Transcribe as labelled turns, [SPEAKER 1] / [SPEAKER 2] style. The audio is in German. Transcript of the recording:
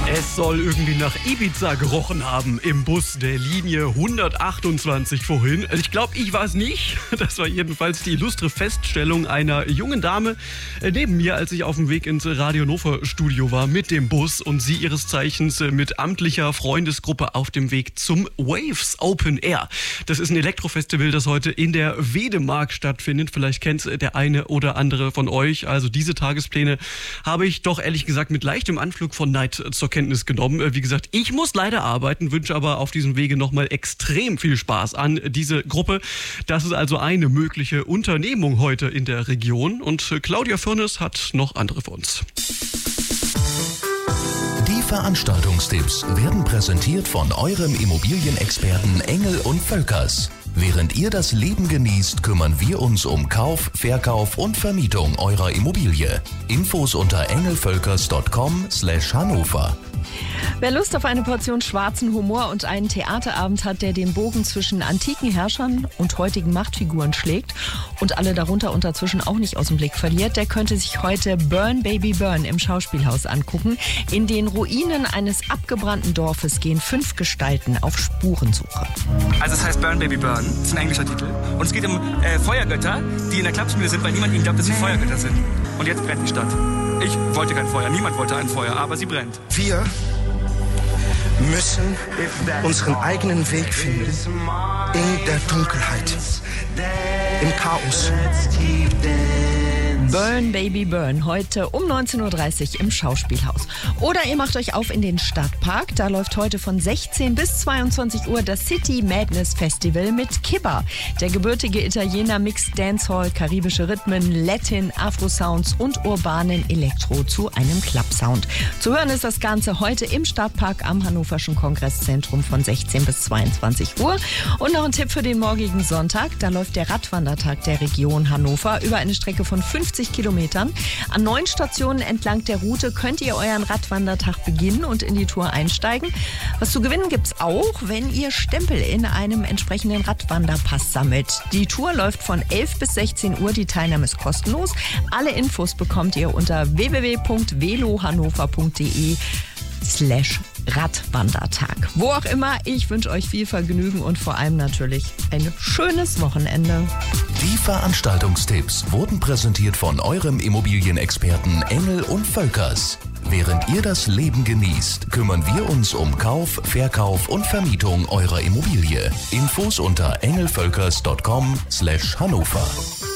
[SPEAKER 1] Es soll irgendwie nach Ibiza gerochen haben im Bus der Linie 128 vorhin. Ich glaube, ich war es nicht. Das war jedenfalls die illustre Feststellung einer jungen Dame neben mir, als ich auf dem Weg ins Radio Hannover Studio war mit dem Bus und sie ihres Zeichens mit amtlicher Freundesgruppe auf dem Weg zum Waves Open Air. Das ist ein Elektrofestival, das heute in der Wedemark stattfindet. Vielleicht kennt es der eine oder andere von euch. Also diese Tagespläne habe ich doch ehrlich gesagt mit leichtem Anflug von Neid zur Kenntnis genommen. Wie gesagt, ich muss leider arbeiten, wünsche aber auf diesem Wege nochmal extrem viel Spaß an diese Gruppe. Das ist also eine mögliche Unternehmung heute in der Region und Claudia Fürnes hat noch andere für uns.
[SPEAKER 2] Die Veranstaltungstipps werden präsentiert von eurem Immobilienexperten Engel und Völkers. Während ihr das Leben genießt, kümmern wir uns um Kauf, Verkauf und Vermietung eurer Immobilie. Infos unter engelvölkers.com/Hannover.
[SPEAKER 3] Wer Lust auf eine Portion schwarzen Humor und einen Theaterabend hat, der den Bogen zwischen antiken Herrschern und heutigen Machtfiguren schlägt und alle darunter und dazwischen auch nicht aus dem Blick verliert, der könnte sich heute Burn Baby Burn im Schauspielhaus angucken. In den Ruinen eines abgebrannten Dorfes gehen 5 Gestalten auf Spurensuche.
[SPEAKER 4] Also es heißt Burn Baby Burn, das ist ein englischer Titel. Und es geht um Feuergötter, die in der Klapsmühle sind, weil niemand ihnen glaubt, dass sie Feuergötter sind. Und jetzt brennt die Stadt. Ich wollte kein Feuer, niemand wollte ein Feuer, aber sie brennt.
[SPEAKER 5] Wir müssen unseren eigenen Weg finden. In der Dunkelheit. Im Chaos.
[SPEAKER 3] Burn Baby Burn, heute um 19.30 Uhr im Schauspielhaus. Oder ihr macht euch auf in den Stadtpark. Da läuft heute von 16 bis 22 Uhr das City Madness Festival mit Kibba. Der gebürtige Italiener mixt Dancehall, karibische Rhythmen, Latin, Afro-Sounds und urbanen Elektro zu einem Club-Sound. Zu hören ist das Ganze heute im Stadtpark am Hannoverschen Kongresszentrum von 16 bis 22 Uhr. Und noch ein Tipp für den morgigen Sonntag. Da läuft der Radwandertag der Region Hannover über eine Strecke von 50 Kilometern. An 9 Stationen entlang der Route könnt ihr euren Radwandertag beginnen und in die Tour einsteigen. Was zu gewinnen gibt's auch, wenn ihr Stempel in einem entsprechenden Radwanderpass sammelt. Die Tour läuft von 11 bis 16 Uhr. Die Teilnahme ist kostenlos. Alle Infos bekommt ihr unter www.velohannover.de/Radwandertag. Wo auch immer, ich wünsche euch viel Vergnügen und vor allem natürlich ein schönes Wochenende.
[SPEAKER 2] Die Veranstaltungstipps wurden präsentiert von eurem Immobilienexperten Engel und Völkers. Während ihr das Leben genießt, kümmern wir uns um Kauf, Verkauf und Vermietung eurer Immobilie. Infos unter engelvölkers.com/Hannover.